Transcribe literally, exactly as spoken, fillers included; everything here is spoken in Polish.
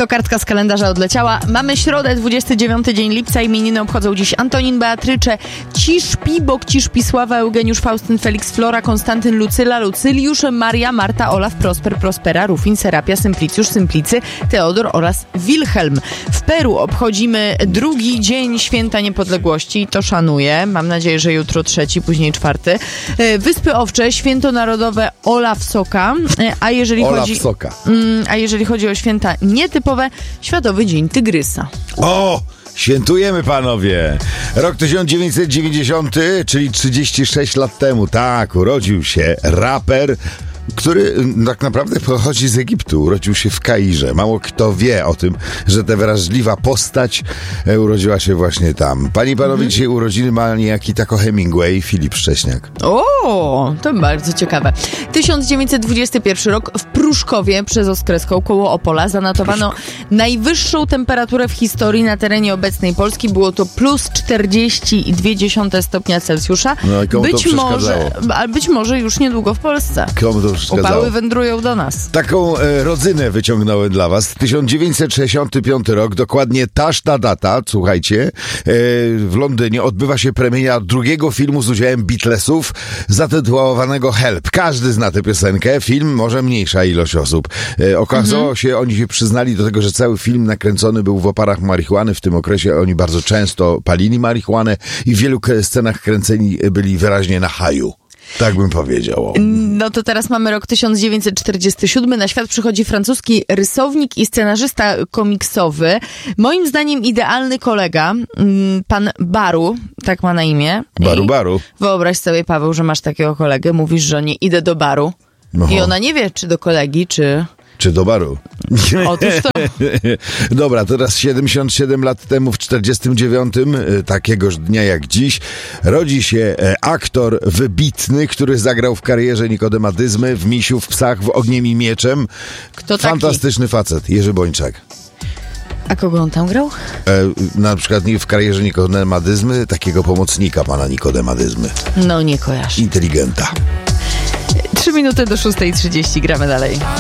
To kartka z kalendarza odleciała. Mamy środę, dwudziesty dziewiąty dzień lipca. Imieniny obchodzą dziś Antonin, Beatrycze, Ciszpi, Bok, Ciszpisława, Eugeniusz, Faustyn, Felix, Flora, Konstantyn, Lucyla, Lucyliusz, Maria, Marta, Olaf, Prosper, Prospera, Rufin, Serapia, Symplicjusz, Symplicy, Teodor oraz Wilhelm. W Peru obchodzimy drugi dzień Święta Niepodległości. To szanuję. Mam nadzieję, że jutro trzeci, później czwarty. Wyspy Owcze, święto narodowe Olaf Soka. A jeżeli Olaf chodzi... Soka. Mm, a jeżeli chodzi o święta nietypowe, Światowy Dzień Tygrysa. O! Świętujemy, panowie! Rok tysiąc dziewięćset dziewięćdziesiąty, czyli trzydzieści sześć lat temu, tak, urodził się raper, który tak naprawdę pochodzi z Egiptu. Urodził się w Kairze. Mało kto wie o tym, że ta wrażliwa postać urodziła się właśnie tam. Panie i panowie, mm. dzisiaj urodziny ma niejaki tako Hemingway, Filip Szcześniak. O, to bardzo ciekawe. tysiąc dziewięćset dwudziesty pierwszy rok w Pruszkowie przez Oskreską koło Opola zanotowano Pruszk. najwyższą temperaturę w historii na terenie obecnej Polski. Było to plus czterdzieści przecinek dwa stopnia Celsjusza. No i komu być to może, a być może już niedługo w Polsce. Komu to Upały wędrują do nas. Taką e, rodzynę wyciągnąłem dla was. tysiąc dziewięćset sześćdziesiąty piąty rok, dokładnie taż ta data, słuchajcie, e, w Londynie odbywa się premiera drugiego filmu z udziałem Beatlesów zatytułowanego Help. Każdy zna tę piosenkę. Film może mniejsza ilość osób. E, okazało mhm. się, oni się przyznali do tego, że cały film nakręcony był w oparach marihuany. W tym okresie oni bardzo często palili marihuanę i w wielu scenach kręceni byli wyraźnie na haju. Tak bym powiedział. No to teraz mamy rok tysiąc dziewięćset czterdziesty siódmy. Na świat przychodzi francuski rysownik i scenarzysta komiksowy. Moim zdaniem idealny kolega, pan Baru, tak ma na imię. Baru, Baru. Wyobraź sobie, Paweł, że masz takiego kolegę, mówisz żonie, idę do baru. Oho. I ona nie wie, czy do kolegi, czy... Czy do baru. Otóż to. Dobra, teraz siedemdziesiąt siedem lat temu w czterdziestym dziewiątym, takiegoż dnia jak dziś, rodzi się aktor wybitny, który zagrał w karierze Nikodema Dyzmy, w Misiu, w Psach, w Ogniem i Mieczem. Kto taki? Fantastyczny facet, Jerzy Bończak. A kogo on tam grał? E, na przykład w karierze Nikodema Dyzmy, takiego pomocnika pana Nikodema Dyzmy. No nie kojarzę. Inteligenta. Trzy minuty do szóstej trzydzieści, gramy dalej.